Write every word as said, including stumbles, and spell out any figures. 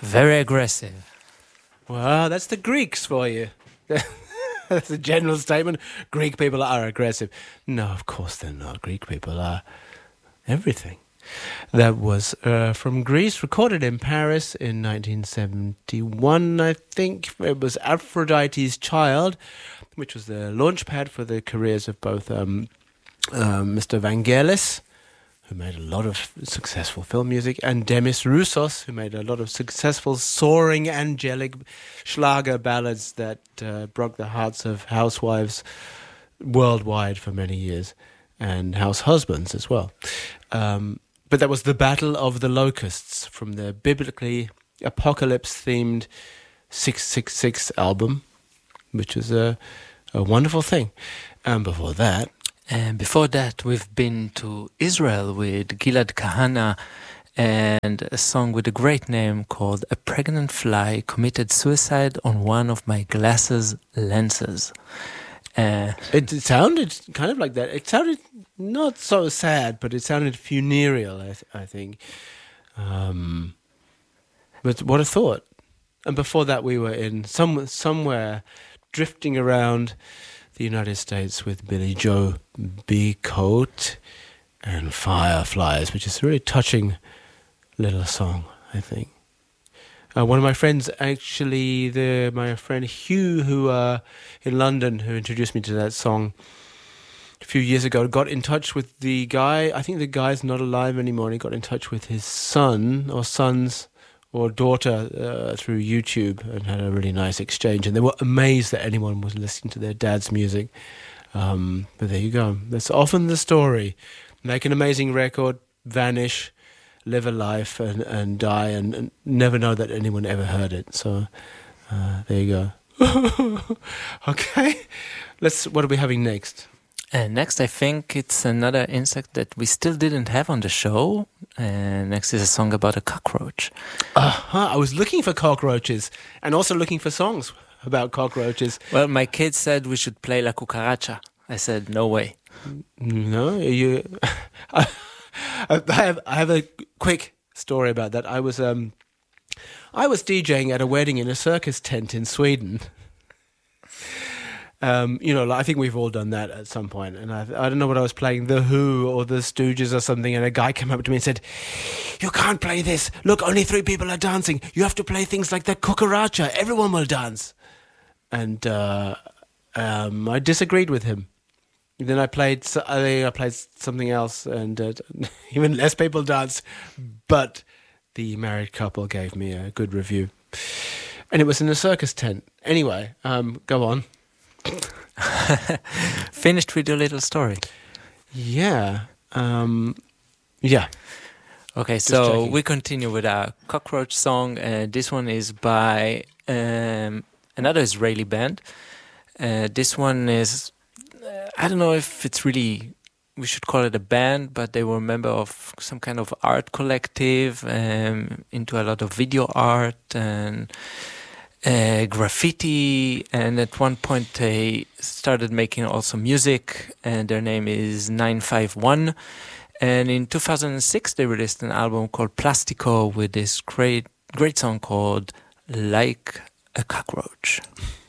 Very aggressive. Well, that's the Greeks for you. That's a general statement. Greek people are aggressive. No, of course they're not. Greek people are everything. That was uh, from Greece, recorded in Paris in nineteen seventy-one, I think. It was Aphrodite's Child, which was the launchpad for the careers of both um, uh, Mister Vangelis, who made a lot of successful film music, and Demis Roussos, who made a lot of successful, soaring, angelic Schlager ballads that uh, broke the hearts of housewives worldwide for many years, and house husbands as well. Um, but that was the Battle of the Locusts from the biblically apocalypse-themed six six six album, which is a, a wonderful thing. And before that... And before that, we've been to Israel with Gilad Kahana and a song with a great name called A Pregnant Fly Committed Suicide on One of My Glasses Lenses. Uh, it, it sounded kind of like that. It sounded not so sad, but it sounded funereal, I, th- I think. Um, but what a thought. And before that, we were in some somewhere drifting around the United States with Billy Joe Becote and Fireflies, which is a really touching little song, I think. Uh, one of my friends, actually, the my friend Hugh, who uh, in London, who introduced me to that song a few years ago, got in touch with the guy. I think the guy's not alive anymore. And he got in touch with his son or sons or daughter uh, through YouTube and had a really nice exchange. And they were amazed that anyone was listening to their dad's music. Um, but there you go. That's often the story. Make an amazing record, vanish, live a life and, and die and, and never know that anyone ever heard it. So uh, there you go. Okay. Let's. What are we having next? And next, I think it's another insect that we still didn't have on the show. And next is a song about a cockroach. Uh-huh. I was looking for cockroaches and also looking for songs about cockroaches. Well, my kids said we should play La Cucaracha. I said, no way. No, you... I have I have a quick story about that. I was um I was DJing at a wedding in a circus tent in Sweden. Um, you know, I think we've all done that at some point. And I, I don't know what I was playing, The Who or The Stooges or something. And a guy came up to me and said, "You can't play this. Look, only three people are dancing. You have to play things like the Cucaracha. Everyone will dance." And uh, um, I disagreed with him. Then I played. I think I played something else, and uh, even less people danced. But the married couple gave me a good review, and it was in a circus tent. Anyway, um, go on. Finished with your little story. Yeah. Um, yeah. Okay, Just so checking. we continue with our cockroach song. Uh, this one is by um, another Israeli band. Uh, this one is, uh, I don't know if it's really, we should call it a band, but they were a member of some kind of art collective, um, into a lot of video art and Uh, graffiti, and at one point they started making also music, and their name is nine five one, and in two thousand six they released an album called Plastico with this great great song called Like a Cockroach.